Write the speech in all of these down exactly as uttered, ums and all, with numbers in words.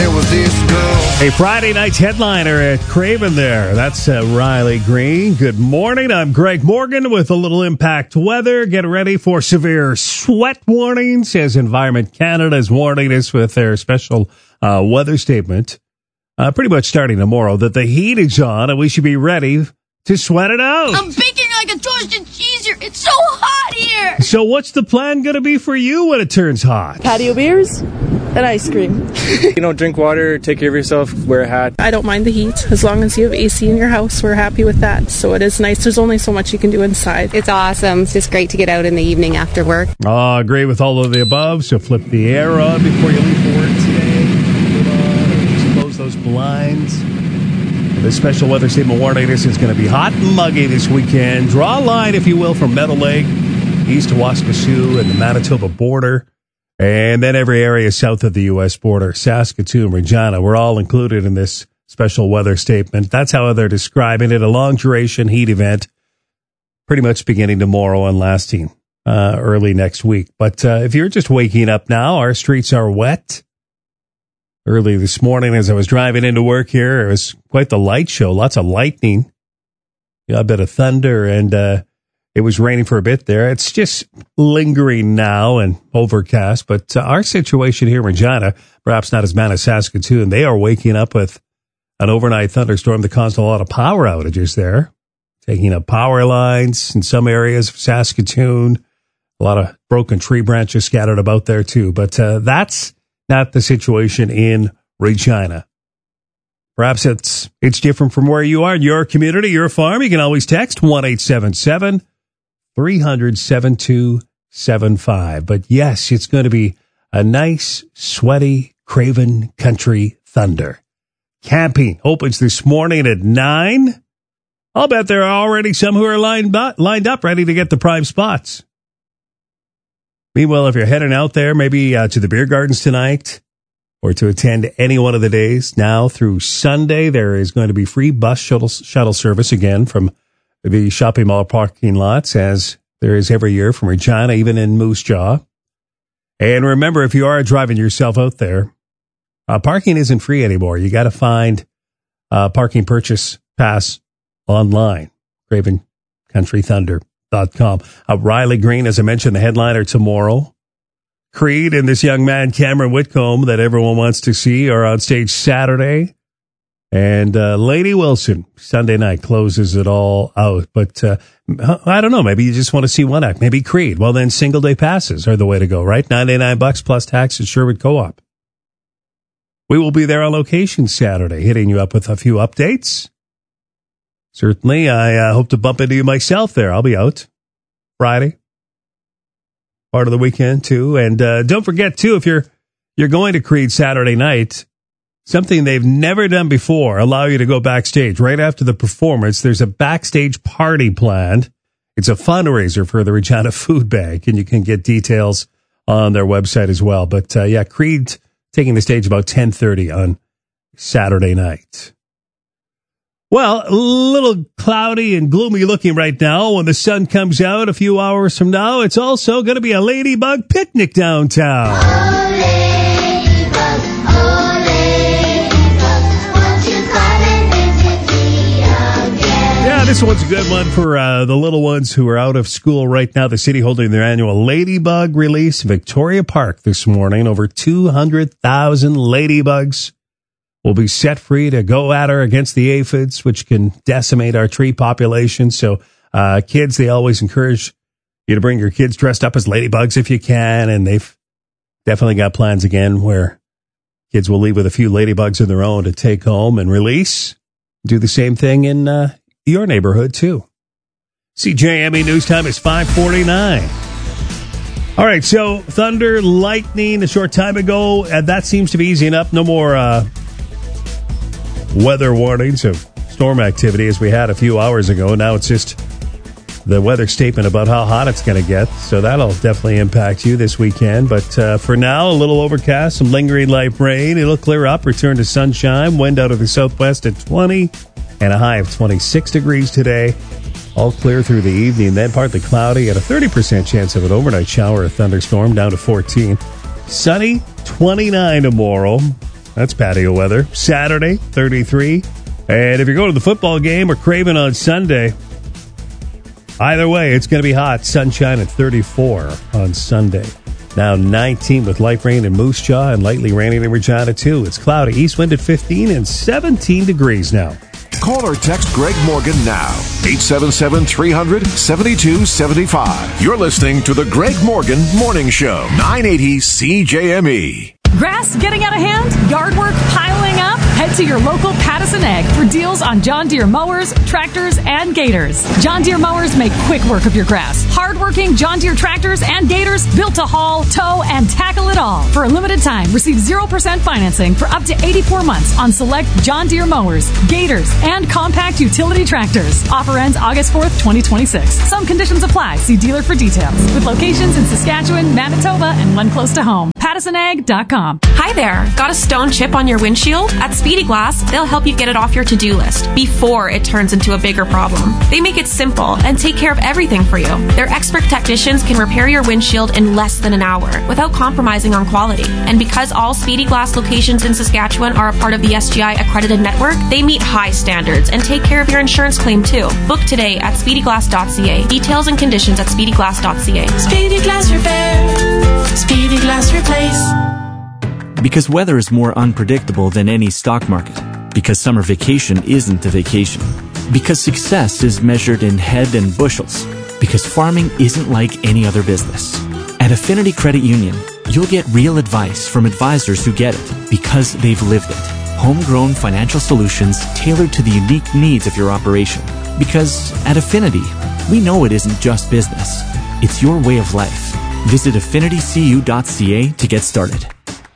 there was this girl. A Friday night's headliner at Craven there. That's uh, Riley Green. Good morning. I'm Greg Morgan with a little impact weather. Get ready for severe sweat warnings as Environment Canada is warning us with their special uh, weather statement. Uh, pretty much starting tomorrow that the heat is on and we should be ready to sweat it out. I'm baking like a toasted cheese here. It's so hot here. So what's the plan going to be for you when it turns hot? Patio beers and ice cream. You know, drink water, take care of yourself, wear a hat. I don't mind the heat. As long as you have A C in your house, we're happy with that. So it is nice. There's only so much you can do inside. It's awesome. It's just great to get out in the evening after work. I agree with all of the above. So flip the air on before you leave for work today. Put on or just close those blinds. This special weather statement warning us is going to be hot and muggy this weekend. Draw a line, if you will, from Meadow Lake east to Waskesiu and the Manitoba border. And then every area south of the U S border, Saskatoon, Regina, we're all included in this special weather statement. That's how they're describing it, a long-duration heat event, pretty much beginning tomorrow and lasting uh, early next week. But uh, if you're just waking up now, our streets are wet. Early this morning as I was driving into work here, it was quite the light show, lots of lightning, yeah, a bit of thunder, and uh, it was raining for a bit there. It's just lingering now and overcast, but uh, our situation here in Regina, perhaps not as bad as Saskatoon, they are waking up with an overnight thunderstorm that caused a lot of power outages there, taking up power lines in some areas of Saskatoon, a lot of broken tree branches scattered about there too, but uh, that's not the situation in Regina. Perhaps it's it's different from where you are in your community, your farm. You can always text one eight seven seven, three hundred, seven two seven five. But yes, it's going to be a nice, sweaty, Craven country thunder. Camping opens this morning at nine. I'll bet there are already some who are lined up, lined up ready to get the prime spots. Meanwhile, if you're heading out there, maybe uh, to the beer gardens tonight or to attend any one of the days now through Sunday, there is going to be free bus shuttle, shuttle service again from the shopping mall parking lots, as there is every year from Regina, even in Moose Jaw. And remember, if you are driving yourself out there, uh, parking isn't free anymore. You got to find a parking purchase pass online. Craven Country Thunder. Com. Uh, Riley Green, as I mentioned, the headliner tomorrow. Creed and this young man, Cameron Whitcomb, that everyone wants to see, are on stage Saturday. And uh, Lady Wilson, Sunday night, closes it all out. But uh, I don't know, maybe you just want to see one act. Maybe Creed. Well, then single day passes are the way to go, right? ninety-nine bucks plus tax at Sherwood Co-op. We will be there on location Saturday, hitting you up with a few updates. Certainly, I uh, hope to bump into you myself there. I'll be out Friday, part of the weekend too. And uh, don't forget too, if you're you're going to Creed Saturday night, something they've never done before, allow you to go backstage right after the performance. There's a backstage party planned. It's a fundraiser for the Regina Food Bank, and you can get details on their website as well. But uh, yeah, Creed taking the stage about ten thirty on Saturday night. Well, a little cloudy and gloomy looking right now. When the sun comes out a few hours from now, it's also going to be a ladybug picnic downtown. Oh, ladybug, oh, ladybug, won't you come and visit me again? Yeah, this one's a good one for uh, the little ones who are out of school right now. The city holding their annual ladybug release, Victoria Park this morning. Over two hundred thousand ladybugs will be set free to go at her against the aphids, which can decimate our tree population. So uh, kids, they always encourage you to bring your kids dressed up as ladybugs if you can. And they've definitely got plans again where kids will leave with a few ladybugs of their own to take home and release. Do the same thing in uh, your neighborhood, too. C J M E News Time is five forty-nine. All right, so thunder, lightning a short time ago, and that seems to be easing up. No more uh weather warnings of storm activity as we had a few hours ago. Now it's just the weather statement about how hot it's going to get. So that'll definitely impact you this weekend. But uh, for now, a little overcast, some lingering light rain. It'll clear up, return to sunshine. Wind out of the southwest at twenty and a high of twenty-six degrees today. All clear through the evening, then partly cloudy and a thirty percent chance of an overnight shower or thunderstorm down to fourteen. Sunny, twenty-nine tomorrow. That's patio weather. Saturday, thirty-three. And if you're going to the football game or Craven on Sunday, either way, it's going to be hot. Sunshine at thirty-four on Sunday. Now nineteen with light rain in Moose Jaw and lightly raining in Regina, too. It's cloudy. East wind at fifteen and seventeen degrees now. Call or text Greg Morgan now. eight seven seven, three hundred, seven two seven five. You're listening to the Greg Morgan Morning Show. nine eighty C J M E. Grass getting out of hand? Yard work piling up? Head to your local Pattison Ag for deals on John Deere mowers, tractors, and gators. John Deere mowers make quick work of your grass. Hard-working John Deere tractors and gators built to haul, tow, and tackle it all. For a limited time, receive zero percent financing for up to eighty-four months on select John Deere mowers, gators, and compact utility tractors. Offer ends August fourth, twenty twenty-six. Some conditions apply. See dealer for details. With locations in Saskatchewan, Manitoba, and one close to home. Pattison Ag dot com. Hi there. Got a stone chip on your windshield? At Speedy Glass, they'll help you get it off your to-do list before it turns into a bigger problem. They make it simple and take care of everything for you. Their expert technicians can repair your windshield in less than an hour without compromising on quality. And because all Speedy Glass locations in Saskatchewan are a part of the S G I accredited network, they meet high standards and take care of your insurance claim too. Book today at speedy glass dot c a. Details and conditions at speedy glass dot c a. Speedy Glass Repair. Speedy Glass Replace. Because weather is more unpredictable than any stock market. Because summer vacation isn't a vacation. Because success is measured in head and bushels. Because farming isn't like any other business. At Affinity Credit Union, you'll get real advice from advisors who get it because they've lived it. Homegrown financial solutions tailored to the unique needs of your operation. Because at Affinity, we know it isn't just business. It's your way of life. Visit affinity c u dot c a to get started.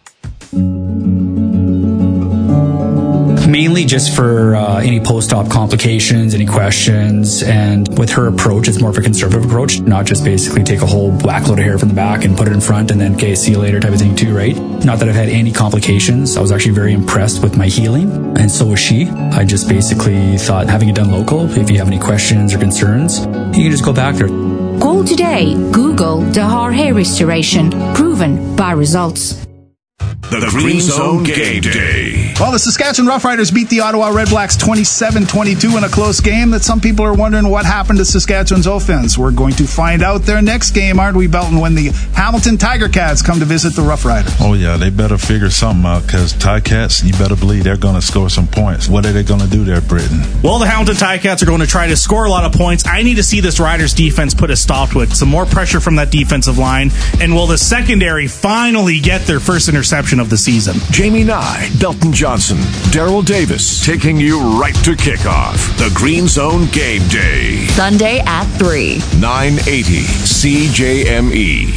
Mainly just for uh, any post-op complications, any questions, and with her approach, it's more of a conservative approach, not just basically take a whole whack load of hair from the back and put it in front and then, okay, see you later type of thing too, right? Not that I've had any complications. I was actually very impressed with my healing, and so was she. I just basically thought, having it done local, if you have any questions or concerns, you can just go back there. Call today. Google Dahar Hair Restoration. Proven by results. The, the Green Zone Game Day. Well, the Saskatchewan Roughriders beat the Ottawa Redblacks twenty-seven twenty-two in a close game that some people are wondering what happened to Saskatchewan's offense. We're going to find out their next game, aren't we, Belton, when the Hamilton Tiger Cats come to visit the Roughriders? Oh, yeah, they better figure something out because Ticats, you better believe they're going to score some points. What are they going to do there, Britain? Well, the Hamilton Ticats are going to try to score a lot of points. I need to see this Riders defense put a stop to it. Some more pressure from that defensive line. And will the secondary finally get their first interception of the season? Jamie Nye, Belton Johnson, Daryl Davis, taking you right to kickoff. The Green Zone Game Day. Sunday at three. nine eighty C J M E.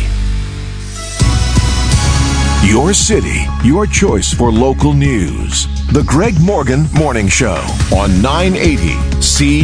Your city, your choice for local news. The Greg Morgan Morning Show on nine eighty C J M E.